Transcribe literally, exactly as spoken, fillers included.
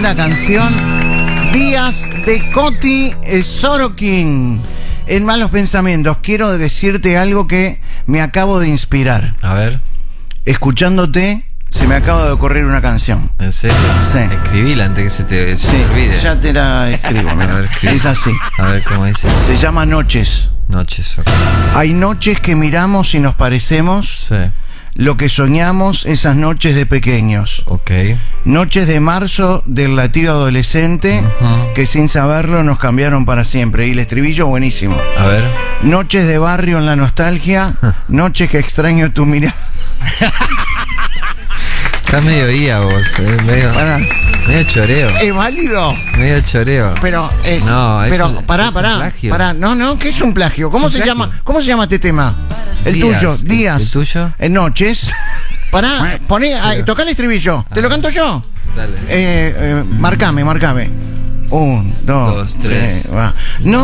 linda canción. Días de Coti Sorokin. En Malos Pensamientos, quiero decirte algo que me acabo de inspirar. A ver. Escuchándote, se me acaba de ocurrir una canción. ¿En serio? Sí. Escribíla antes que se te, se Sí, te olvide. ya te la escribo. A ver, escribí. Es así. A ver cómo dice. Se llama Noches. Noches, ok. Hay noches que miramos y nos parecemos. Sí. Lo que soñamos esas noches de pequeños. Ok. Noches de marzo del latido adolescente, Uh-huh. que sin saberlo nos cambiaron para siempre. Y el estribillo buenísimo. A ver. Noches de barrio en la nostalgia, noches que extraño tu mirada. Estás medio guía vos, eh, medio, Pará. medio choreo. ¿Es válido? Medio choreo. Pero es. No, es pero un- pará, es un pará, plagio. pará. No, no, ¿qué es un plagio? ¿Cómo Es se un llama? plagio. ¿Cómo se llama este tema? El Días. tuyo, ¿El- Días. el tuyo? En noches. Pará, poné, ah, tocá el estribillo. ¿Te lo canto yo? Dale. Eh, eh, marcame, marcame. Un, dos, Dos, tres. tres. Va. No.